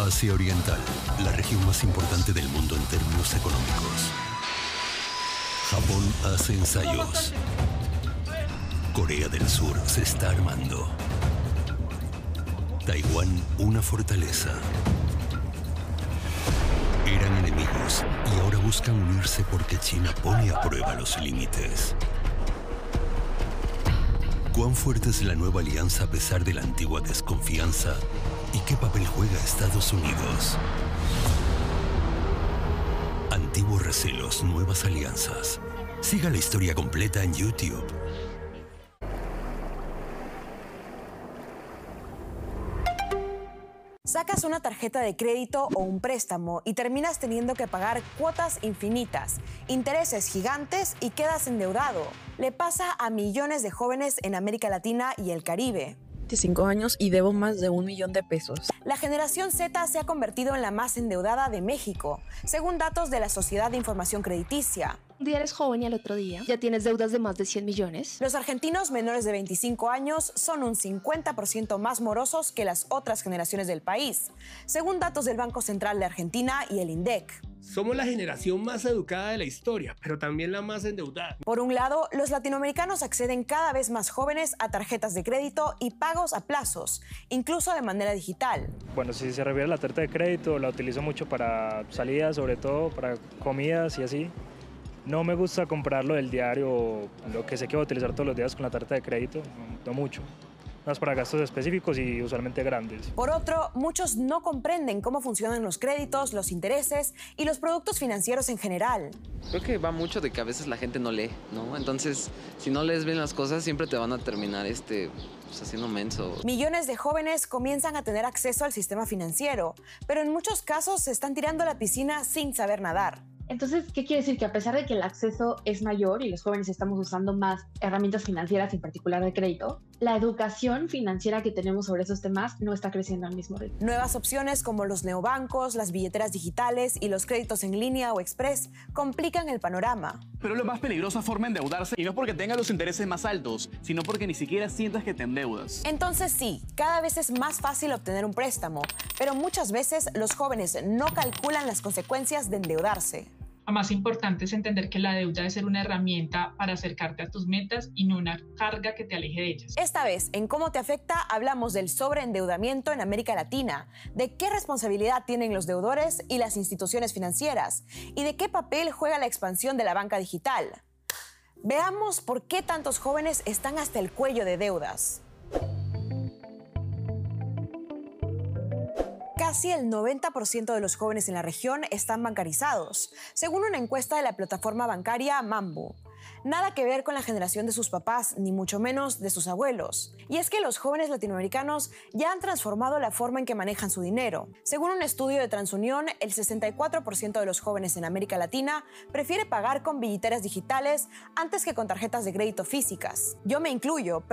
Asia Oriental, la región más importante del mundo en términos económicos. Japón hace ensayos. Corea del Sur se está armando. Taiwán, una fortaleza. Eran enemigos y ahora buscan unirse porque China pone a prueba los límites. ¿Cuán fuerte es la nueva alianza a pesar de la antigua desconfianza? ¿Y qué papel juega Estados Unidos? Antiguos recelos, nuevas alianzas. Siga la historia completa en YouTube. Sacas una tarjeta de crédito o un préstamo y terminas teniendo que pagar cuotas infinitas, intereses gigantes y quedas endeudado. Le pasa a millones de jóvenes en América Latina y el Caribe. 25 años y debo más de 1 millón de pesos. La generación Z se ha convertido en la más endeudada de México, según datos de la Sociedad de Información Crediticia. Un día eres joven y al otro día ya tienes deudas de más de 100 millones. Los argentinos menores de 25 años son un 50% más morosos que las otras generaciones del país, según datos del Banco Central de Argentina y el INDEC. Somos la generación más educada de la historia, pero también la más endeudada. Por un lado, los latinoamericanos acceden cada vez más jóvenes a tarjetas de crédito y pagos a plazos, incluso de manera digital. Bueno, si se refiere a la tarjeta de crédito, la utilizo mucho para salidas, sobre todo para comidas y así. No me gusta comprarlo del diario, lo que sé que voy a utilizar todos los días con la tarjeta de crédito, no mucho. Más para gastos específicos y usualmente grandes. Por otro, muchos no comprenden cómo funcionan los créditos, los intereses y los productos financieros en general. Creo que va mucho de que a veces la gente no lee, ¿no? Entonces, si no lees bien las cosas, siempre te van a terminar haciendo menso. Millones de jóvenes comienzan a tener acceso al sistema financiero, pero en muchos casos se están tirando a la piscina sin saber nadar. Entonces, ¿qué quiere decir? Que a pesar de que el acceso es mayor y los jóvenes estamos usando más herramientas financieras, en particular de crédito, la educación financiera que tenemos sobre esos temas no está creciendo al mismo ritmo. Nuevas opciones como los neobancos, las billeteras digitales y los créditos en línea o express complican el panorama. Pero es la más peligrosa forma de endeudarse, y no es porque tengas los intereses más altos, sino porque ni siquiera sientas que te endeudas. Entonces sí, cada vez es más fácil obtener un préstamo, pero muchas veces los jóvenes no calculan las consecuencias de endeudarse. Lo más importante es entender que la deuda debe ser una herramienta para acercarte a tus metas y no una carga que te aleje de ellas. Esta vez, en Cómo te afecta, hablamos del sobreendeudamiento en América Latina, de qué responsabilidad tienen los deudores y las instituciones financieras, y de qué papel juega la expansión de la banca digital. Veamos por qué tantos jóvenes están hasta el cuello de deudas. Casi el 90% de los jóvenes en la región están bancarizados, según una encuesta de la plataforma bancaria Mambu. Nada que ver con la generación de sus papás, ni mucho menos de sus abuelos. Y es que los jóvenes latinoamericanos ya han transformado la forma en que manejan su dinero. Según un estudio de TransUnión, el 64% de los jóvenes en América Latina prefiere pagar con billeteras digitales antes que con tarjetas de crédito físicas. Yo me incluyo.